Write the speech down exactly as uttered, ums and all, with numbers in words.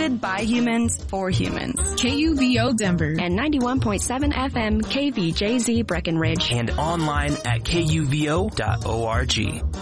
Hosted by humans for humans. K U V O Denver. And ninety-one point seven F M K V J Z Breckenridge. And online at K U V O dot org.